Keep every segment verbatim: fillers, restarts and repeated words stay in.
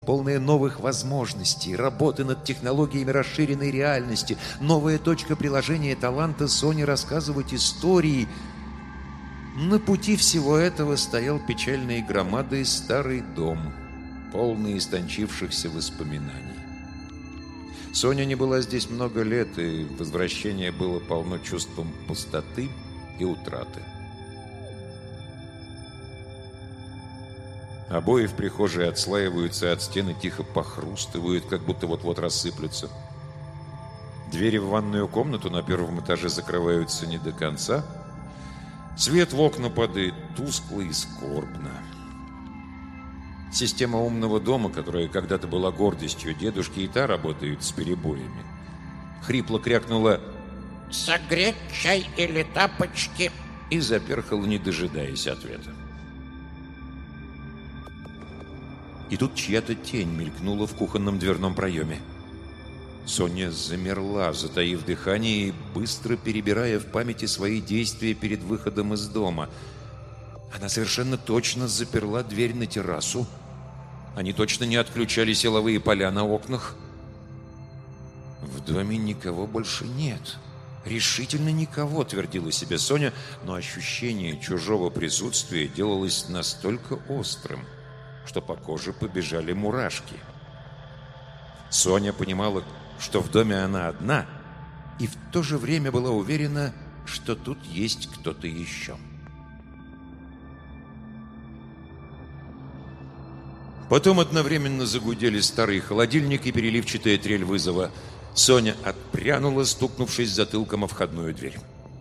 полная новых возможностей, работы над технологиями расширенной реальности, новая точка приложения таланта Сони рассказывать истории. На пути всего этого стоял печальной громадой старый дом, полный истончившихся воспоминаний. Соня не была здесь много лет, и возвращение было полно чувством пустоты и утраты. Обои в прихожей отслаиваются от стены, тихо похрустывают, как будто вот-вот рассыплются. Двери в ванную комнату на первом этаже закрываются не до конца. Свет в окна падает тускло и скорбно. Система умного дома, которая когда-то была гордостью дедушки, и та работает с перебоями. Хрипло крякнула «Согреть чай или тапочки?» и заперхала, не дожидаясь ответа. И тут чья-то тень мелькнула в кухонном дверном проеме. Соня замерла, затаив дыхание и быстро перебирая в памяти свои действия перед выходом из дома. Она совершенно точно заперла дверь на террасу. Они точно не отключали силовые поля на окнах. В доме никого больше нет. Решительно никого, твердила себе Соня, но ощущение чужого присутствия делалось настолько острым, что по коже побежали мурашки. Соня понимала, что в доме она одна, и в то же время была уверена, что тут есть кто-то еще. Потом одновременно загудели старый холодильник и переливчатая трель вызова. Соня отпрянула, стукнувшись затылком о входную дверь.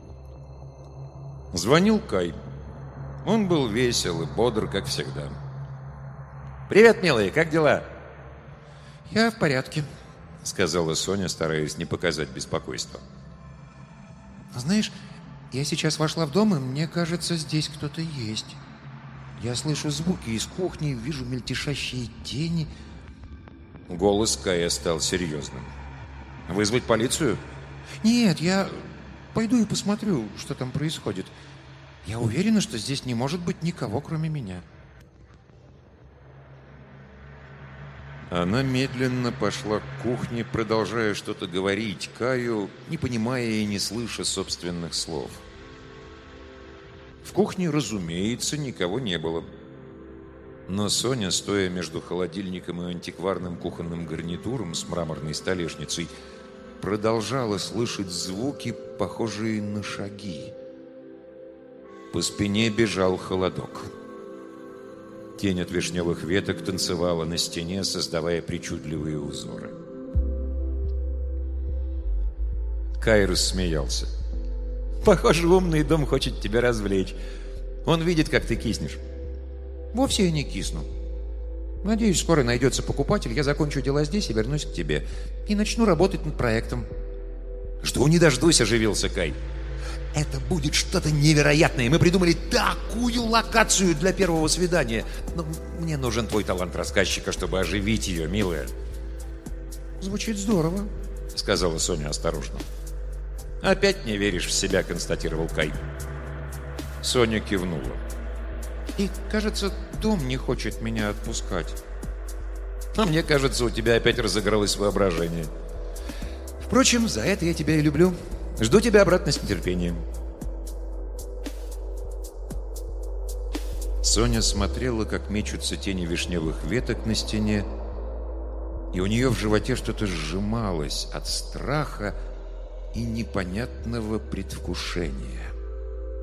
Звонил Кай. Он был весел и бодр, как всегда. «Привет, милые, как дела?» «Я в порядке», — сказала Соня, стараясь не показать беспокойства. «Знаешь, я сейчас вошла в дом, и мне кажется, здесь кто-то есть. Я слышу звуки из кухни, вижу мельтешащие тени». Голос Кая стал серьезным. «Вызвать полицию?» «Нет, я пойду и посмотрю, что там происходит. Я уверена, что здесь не может быть никого, кроме меня». Она медленно пошла к кухне, продолжая что-то говорить Каю, не понимая и не слыша собственных слов. В кухне, разумеется, никого не было. Но Соня, стоя между холодильником и антикварным кухонным гарнитуром с мраморной столешницей, продолжала слышать звуки, похожие на шаги. По спине бежал холодок. Тень от вишневых веток танцевала на стене, создавая причудливые узоры. Кай рассмеялся. «Похоже, умный дом хочет тебя развлечь. Он видит, как ты киснешь». «Вовсе я не кисну. Надеюсь, скоро найдется покупатель, я закончу дела здесь и вернусь к тебе. И начну работать над проектом». «Жду не дождусь», — оживился Кай. «Это будет что-то невероятное. Мы придумали такую локацию для первого свидания. Но мне нужен твой талант рассказчика, чтобы оживить ее, милая». «Звучит здорово», — сказала Соня осторожно. «Опять не веришь в себя», — констатировал Кай. Соня кивнула. «И, кажется, дом не хочет меня отпускать». «А мне кажется, у тебя опять разыгралось воображение. Впрочем, за это я тебя и люблю. Жду тебя обратно с нетерпением». Соня смотрела, как мечутся тени вишневых веток на стене, и у нее в животе что-то сжималось от страха и непонятного предвкушения.